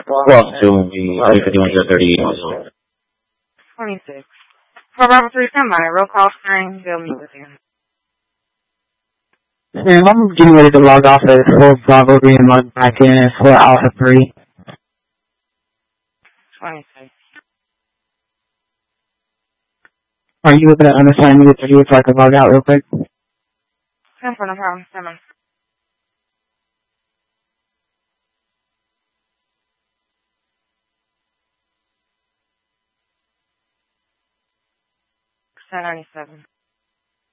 Well, so we 51 26. For Bravo 3 Standby, roll call screen, they'll meet with you. Ma'am, I'm getting ready to log off at 4 Bravo 3 and log back in at 4 Alpha 3. 26. Are you able to unassign me to 3 so I can log out real quick? 10 for no problem, 7. Percent 97.